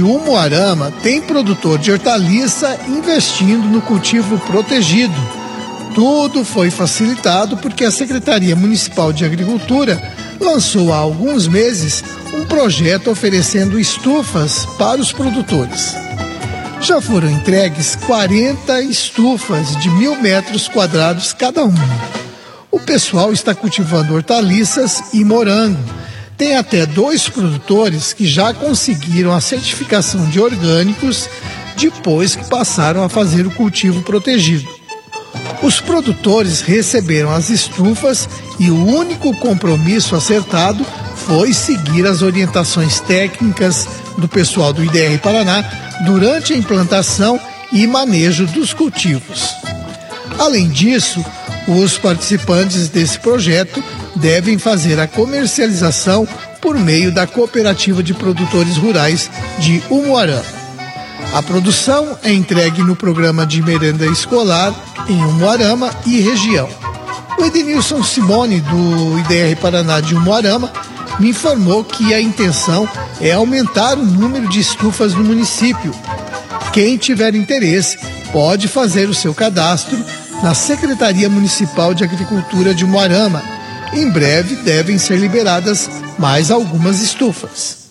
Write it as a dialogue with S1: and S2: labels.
S1: de Umuarama tem produtor de hortaliça investindo no cultivo protegido. Tudo foi facilitado porque a Secretaria Municipal de Agricultura lançou há alguns meses um projeto oferecendo estufas para os produtores. Já foram entregues 40 estufas de 1.000 metros quadrados cada uma. O pessoal está cultivando hortaliças e morango. Tem até 2 produtores que já conseguiram a certificação de orgânicos depois que passaram a fazer o cultivo protegido. Os produtores receberam as estufas e o único compromisso acertado foi seguir as orientações técnicas do pessoal do IDR Paraná durante a implantação e manejo dos cultivos. Além disso, os participantes desse projeto devem fazer a comercialização por meio da Cooperativa de Produtores Rurais de Umuarama. A produção é entregue no programa de merenda escolar em Umuarama e região. O Edenilson Simone, do IDR Paraná de Umuarama, me informou que a intenção é aumentar o número de estufas no município. Quem tiver interesse pode fazer o seu cadastro na Secretaria Municipal de Agricultura de Umuarama. Em breve devem ser liberadas mais algumas estufas.